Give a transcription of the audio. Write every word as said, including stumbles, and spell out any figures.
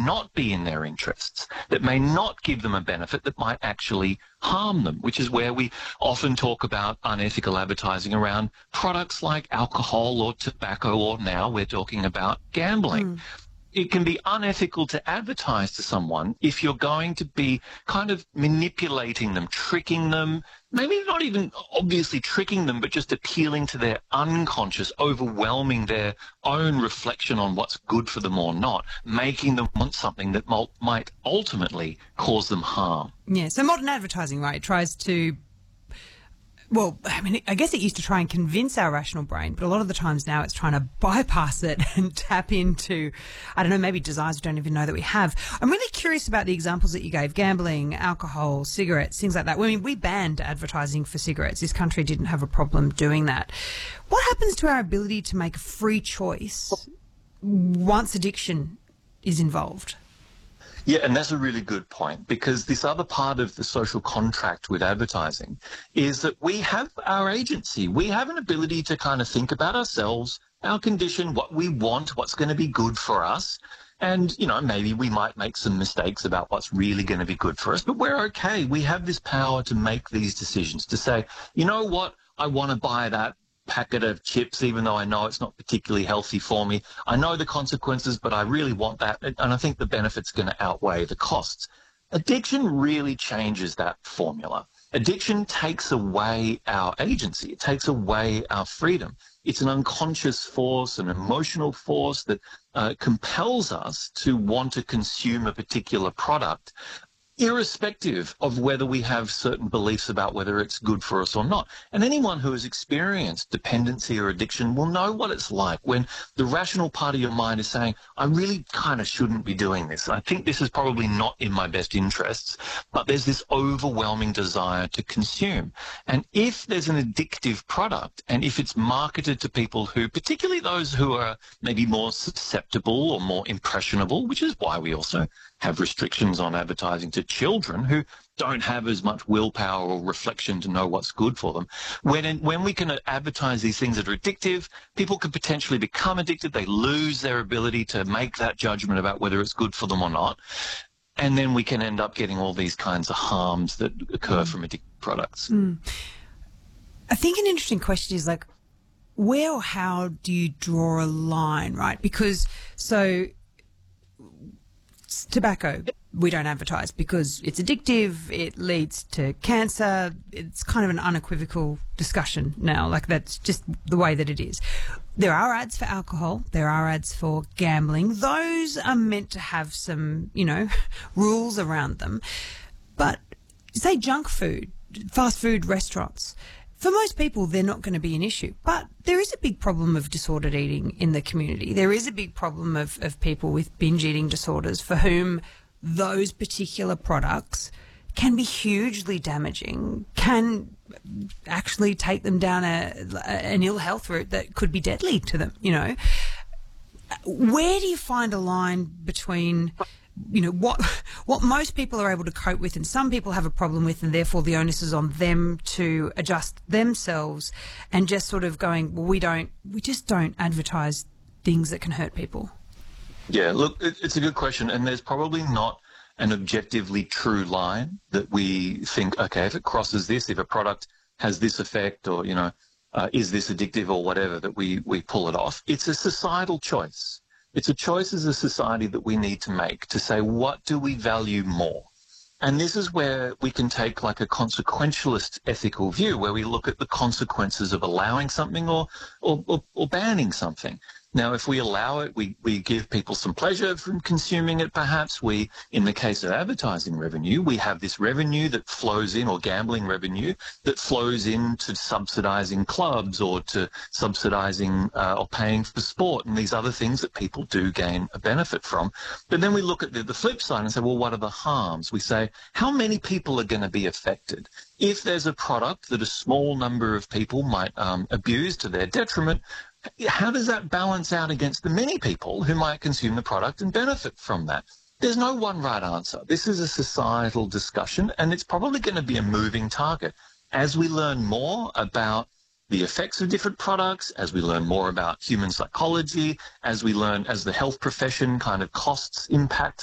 not be in their interests, that may not give them a benefit, that might actually harm them, which is where we often talk about unethical advertising around products like alcohol or tobacco, or now we're talking about gambling. Mm. It can be unethical to advertise to someone if you're going to be kind of manipulating them, tricking them, maybe not even obviously tricking them, but just appealing to their unconscious, overwhelming their own reflection on what's good for them or not, making them want something that might ultimately cause them harm. Yeah, so modern advertising, right, tries to... Well, I mean, I guess it used to try and convince our rational brain, but a lot of the times now it's trying to bypass it and tap into, I don't know, maybe desires we don't even know that we have. I'm really curious about the examples that you gave: gambling, alcohol, cigarettes, things like that. I mean, we banned advertising for cigarettes. This country didn't have a problem doing that. What happens to our ability to make a free choice once addiction is involved? Yeah, and that's a really good point, because this other part of the social contract with advertising is that we have our agency. We have an ability to kind of think about ourselves, our condition, what we want, what's going to be good for us. And, you know, maybe we might make some mistakes about what's really going to be good for us, but we're okay. We have this power to make these decisions, to say, you know what, I want to buy that packet of chips, even though I know it's not particularly healthy for me. I know the consequences, but I really want that, and I think the benefit's going to outweigh the costs. Addiction really changes that formula. Addiction takes away our agency. It takes away our freedom. It's an unconscious force, an emotional force that uh, compels us to want to consume a particular product, irrespective of whether we have certain beliefs about whether it's good for us or not. And anyone who has experienced dependency or addiction will know what it's like when the rational part of your mind is saying, I really kind of shouldn't be doing this. I think this is probably not in my best interests, but there's this overwhelming desire to consume. And if there's an addictive product, and if it's marketed to people who, particularly those who are maybe more susceptible or more impressionable, which is why we also have restrictions on advertising to children who don't have as much willpower or reflection to know what's good for them. When in, when we can advertise these things that are addictive, people can potentially become addicted. They lose their ability to make that judgment about whether it's good for them or not. And then we can end up getting all these kinds of harms that occur mm. from addictive products. Mm. I think an interesting question is, like, where or how do you draw a line, right? Because so... tobacco, we don't advertise because it's addictive, it leads to cancer. It's kind of an unequivocal discussion now. Like, that's just the way that it is. There are ads for alcohol. There are ads for gambling. Those are meant to have some, you know, rules around them. But say junk food, fast food restaurants, for most people, they're not going to be an issue. But there is a big problem of disordered eating in the community. There is a big problem of, of people with binge eating disorders for whom those particular products can be hugely damaging, can actually take them down a, an ill health route that could be deadly to them, you know. Where do you find a line between, you know, what what most people are able to cope with and some people have a problem with, and therefore the onus is on them to adjust themselves, and just sort of going, well, we don't, we just don't advertise things that can hurt people? Yeah, look, it's a good question, and there's probably not an objectively true line that we think, okay, if it crosses this, if a product has this effect, or, you know, uh, is this addictive or whatever, that we, we pull it off. It's a societal choice. It's a choice as a society that we need to make to say, what do we value more? And this is where we can take like a consequentialist ethical view, where we look at the consequences of allowing something or, or, or, or banning something. Now, if we allow it, we, we give people some pleasure from consuming it, perhaps. We, in the case of advertising revenue, we have this revenue that flows in, or gambling revenue, that flows into subsidizing clubs or to subsidizing uh, or paying for sport and these other things that people do gain a benefit from. But then we look at the, the flip side and say, well, what are the harms? We say, how many people are going to be affected? If there's a product that a small number of people might um, abuse to their detriment, how does that balance out against the many people who might consume the product and benefit from that? There's no one right answer. This is a societal discussion, and it's probably going to be a moving target. As we learn more about the effects of different products, as we learn more about human psychology, as we learn, as the health profession kind of costs impact